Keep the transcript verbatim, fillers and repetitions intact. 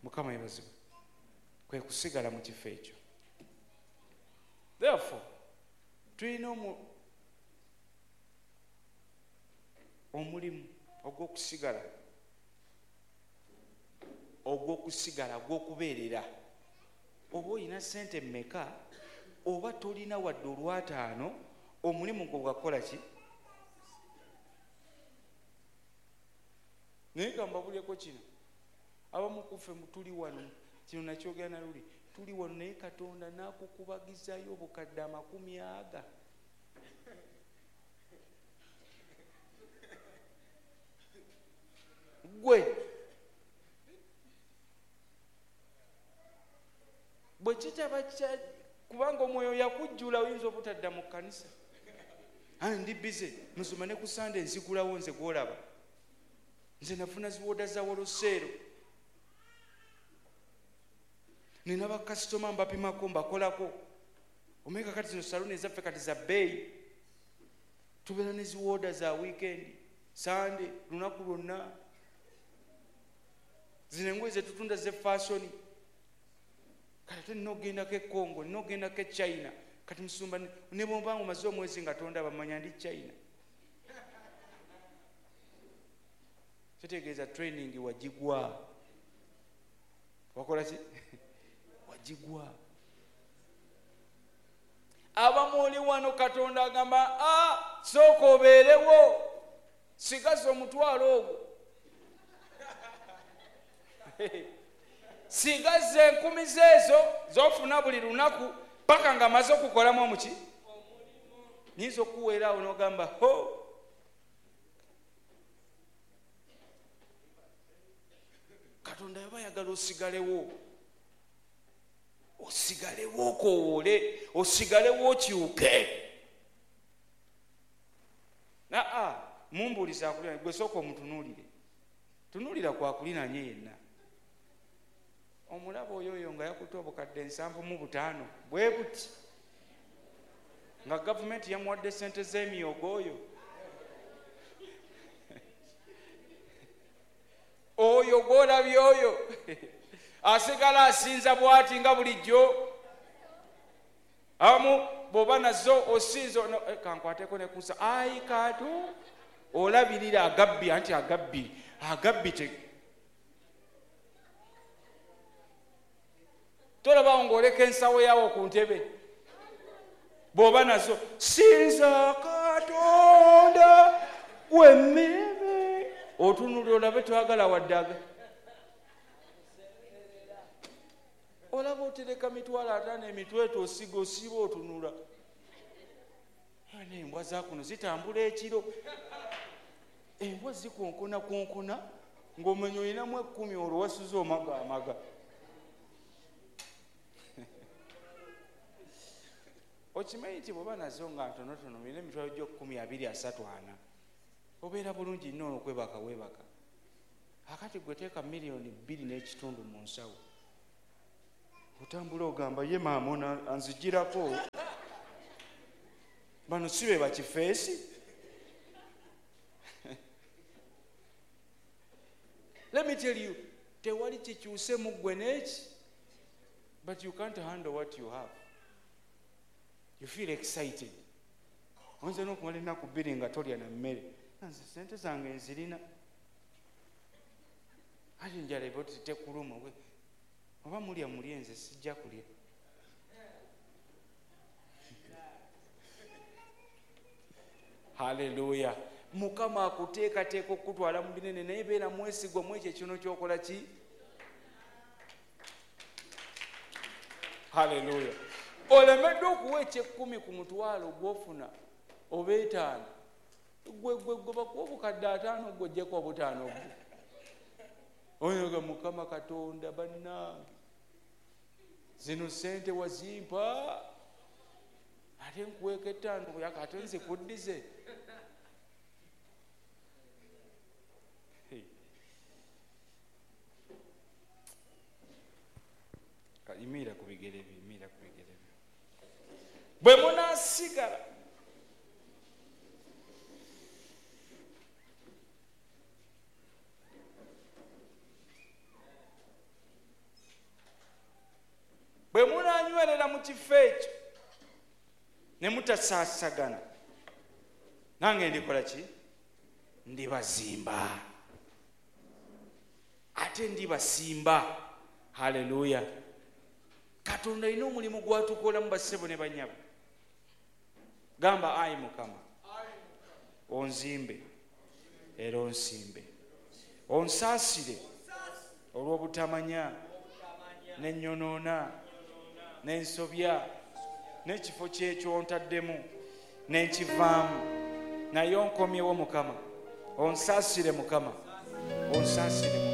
Mukama yebazibwe kwe kusigala mu kifo ekyo. Therefore tulina omulimu ogw'okusigala ogw'okusigala gw'okubeerera. Oba olina ssente mmeka oba tolina wadde olwataano, omulimu gwo gwakola ki? Naye ka mbabuleko kino, abamu kuffe tuli wano, kino nakyogera na luli, tuli wano naye Katonda n'akukubagizayo obukadde amakumi aga. Gwe bwe kitaba kya kubanga omwoyo yakujjula oyinza obutadda mu kkanisa. Aa ndi bize musoma ne ku Sande nzigulawo nze gwolaba. Nze nafuna ziwoda za Woloseero. Nina bakasitoma mbapimako mbakolako. Omeka kati zino saluni ezaffe kati za bbeeyi. Tubeera ne ziwoda za weekend, Sande, lunaku lwonna. Zino engoye ze tutunda ze fashion. Kati nina ogendako e Congo, nina ogendako e China. Kati musumba ne bw'oba omaze omwezi nga tonda bamanya ndi China. Kitegeeza training wagigwa. Wakola ki? Wagigwa. Abamu oli wano Katonda agamba, ah, sooka obeerewo, sigaza omutwalo ogwo. Sigaza enkumi zeezo z'ofuna buli lunaku paka nga amaze okukolamu omuki. Nyinza okuweera awo n'ogamba, ho, Katonda yaba ayagala osigalewo. Osigalewo okowoole, osigalewo okyuke. Naa mumbuuliza akulina, gwe sooka omutunuulire. Tunuulira kwakulinanye yenna. Omulaba oyo oyo nga yakutte obukadde nsanvu mu butaano bwe buti, nga gavumenti yamuwadde ssente z'emyogo oyo. Oyo gw'olabye oyo asigala asinza bw'ati nga bulijjo. Abamu bw'oba nazo osinza kankwateko ne kusa, ayi Kato olabirira agabbi, anti agabbi agabbi te tolaba ng'oleka ensawo yawo ku ntebe. Bw'oba nazo sinza Katonda w'emmeeme, otunulira olabe twagala waddaga. Olaba otereka mitwalo ataano emitweto osiga osiba otunula. Embwa zakuno zitambula ekiro. Embwa zikonkona konkona ng'omenya olinamu ekkumi olwo wasuza omaga amaga. Okimanyi nti bw'oba nazo nga ntonotono olina emitwalo gyo kkumi abiri asatu ana, obeera bulungi nnyo okwebaka weebaka. Akati gwe teeka miliyoni bbiri n'ekitundu mu nsawo, otambula ogamba ye maama anzigirako. Bano si be bakifeesi. Let me tell you, tewali kikyuse mu ggwe n'eki, but you can't handle what you have. You feel excited. Oyinza n'okumala ennaku bbiri nga tolya na mmere. Nze ssente zange nzirina. Ate njala eba tekuluma we. Oba mulya mulye, nze sijja kulya. Hallelujah. Mukama akuteekateeka okutwala mu binene naye beera mwesigwa mu ekyo kino ky'okola ki? Hallelujah. Olemedde okuwa eky'ekkumi ku mutwalo gw'ofuna oba etaano, gwe gwe gwe bakuwa obukadde ataano gw'oggyeko obutaano bwo. Oyoga Mukama Katonda bannange, zino ssente wazimpa ate nkuweeko ettaano buyaka ate nze kuddize. Yimiira ku bigere bye, yimiira ku bigere bye. Bwe munaasigala munaanywerera mu kifo ekyo ne mutasaasagana, nange ndikola ki? Ndibazimba ate ndibasimba. Haleluya! Katonda alina omulimu gwatukola mu bassebo ne banyabo. Gamba ayi Mukama, onzimbe era onsimbe, onsaasire olw'obutamanya n'ennyonoona n'ensobya n'ekifo kyekyo ntaddemu n'enkivaamu, naye onkomyewo Mukama, onsaasire Mukama, onsaasire.